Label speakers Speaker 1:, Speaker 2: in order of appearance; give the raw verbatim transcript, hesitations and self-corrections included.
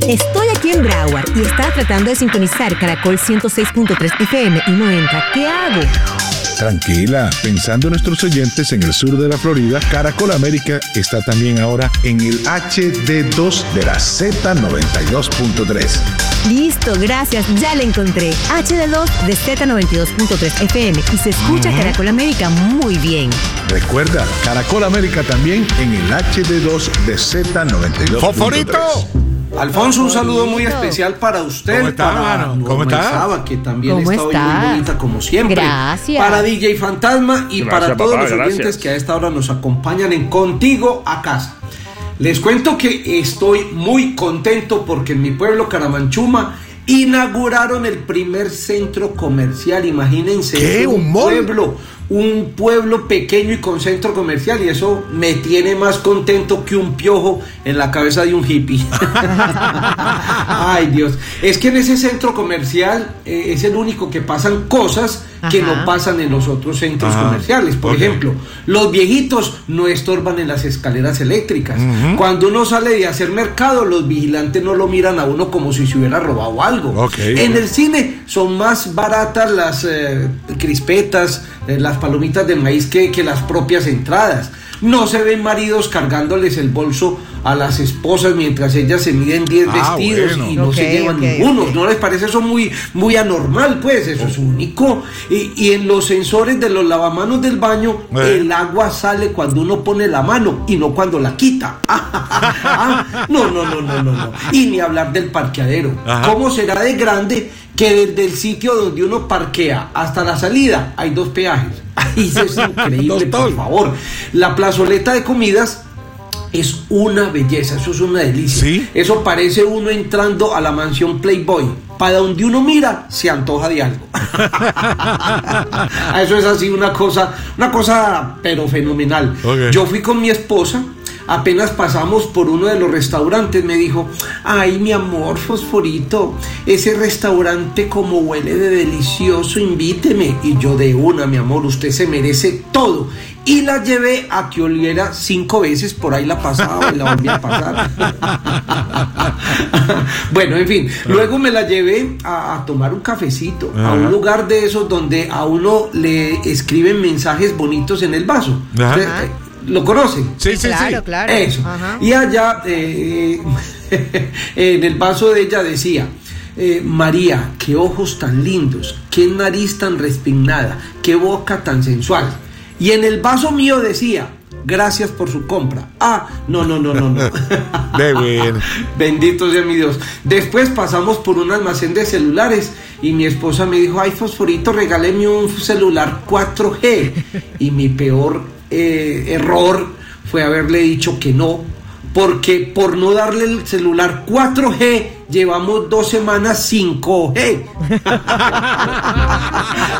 Speaker 1: Estoy aquí en Broward y estaba tratando de sintonizar Caracol ciento seis punto tres F M y no entra. ¿Qué hago?
Speaker 2: Tranquila, pensando en nuestros oyentes en el sur de la Florida, Caracol América está también ahora en el H D dos de la Z noventa y dos punto tres.
Speaker 1: Listo, gracias, ya la encontré. H D dos de Z noventa y dos punto tres F M y se escucha uh-huh. Caracol América muy bien.
Speaker 2: Recuerda, Caracol América también en el H D dos de Z noventa y dos punto tres.
Speaker 3: ¡Favorito! Alfonso, un saludo muy especial para usted.
Speaker 2: ¿Cómo está,
Speaker 3: para
Speaker 2: mano? ¿Cómo está?
Speaker 3: Saba, que también
Speaker 1: ¿Cómo
Speaker 3: está,
Speaker 1: está?
Speaker 3: Hoy muy bonita como siempre.
Speaker 1: Gracias.
Speaker 3: Para D J Fantasma y
Speaker 2: Gracias,
Speaker 3: para todos
Speaker 2: papá,
Speaker 3: los oyentes
Speaker 2: gracias.
Speaker 3: que a esta hora nos acompañan en Contigo a Casa. Les cuento que estoy muy contento porque en mi pueblo, Caramanchuma, inauguraron el primer centro comercial. Imagínense,
Speaker 2: ¿Qué?
Speaker 3: un
Speaker 2: ¿Un mall?
Speaker 3: pueblo, un pueblo pequeño y con centro comercial, y eso me tiene más contento que un piojo en la cabeza de un hippie. Ay, Dios, es que en ese centro comercial eh, es el único que pasan cosas que
Speaker 1: Ajá.
Speaker 3: no pasan en los otros centros
Speaker 2: Ajá.
Speaker 3: comerciales. Por
Speaker 2: Okay.
Speaker 3: ejemplo, los viejitos no estorban en las escaleras eléctricas.
Speaker 2: Uh-huh.
Speaker 3: Cuando uno sale de hacer mercado, los vigilantes no lo miran a uno como si se hubiera robado algo.
Speaker 2: Okay.
Speaker 3: En el cine son más baratas las eh, crispetas, eh, las palomitas de maíz que, que las propias entradas. No se ven maridos cargándoles el bolso a las esposas mientras ellas se miden diez
Speaker 2: Ah,
Speaker 3: vestidos
Speaker 2: bueno.
Speaker 3: y no
Speaker 1: Okay,
Speaker 3: se llevan
Speaker 1: okay,
Speaker 3: ninguno.
Speaker 1: okay.
Speaker 3: ¿No les parece eso muy, muy anormal? Pues eso es único. Y, y en los sensores de los lavamanos del baño,
Speaker 2: Eh.
Speaker 3: el agua sale cuando uno pone la mano y no cuando la quita. Ah, no, no, no, no, no, no. Y ni hablar del parqueadero.
Speaker 2: Ajá.
Speaker 3: ¿Cómo será de grande que desde el sitio donde uno parquea hasta la salida hay dos peajes? Ay, eso es increíble, por favor. La plazoleta de comidas es una belleza, eso es una delicia.
Speaker 2: ¿Sí?
Speaker 3: Eso parece uno entrando a la mansión Playboy. Para donde uno mira, se antoja de algo. Eso es así una cosa, una cosa pero fenomenal.
Speaker 2: Okay.
Speaker 3: Yo fui con mi esposa. Apenas pasamos por uno de los restaurantes, me dijo: ay, mi amor, Fosforito, ese restaurante como huele de delicioso, invíteme. Y yo: de una, mi amor, usted se merece todo. Y la llevé a que oliera cinco veces, por ahí la pasaba y la volví a pasar. Bueno, en fin, luego me la llevé a, a tomar un cafecito,
Speaker 2: Ajá.
Speaker 3: a un lugar de esos donde a uno le escriben mensajes bonitos en el vaso.
Speaker 2: Ajá.
Speaker 3: Usted, eh, ¿lo conocen?
Speaker 2: Sí, sí,
Speaker 1: claro,
Speaker 2: sí.
Speaker 1: claro.
Speaker 3: Eso.
Speaker 1: Ajá.
Speaker 3: Y allá eh, en el vaso de ella decía: eh, María, qué ojos tan lindos, qué nariz tan respignada, qué boca tan sensual. Y en el vaso mío decía: gracias por su compra. Ah, no, no, no, no, no.
Speaker 2: De bien.
Speaker 3: Bendito sea mi Dios. Después pasamos por un almacén de celulares y mi esposa me dijo: ay, Fosforito, regáleme un celular cuatro G. Y mi peor eh, error fue haberle dicho que no, porque por no darle el celular cuatro G llevamos dos semanas cinco G.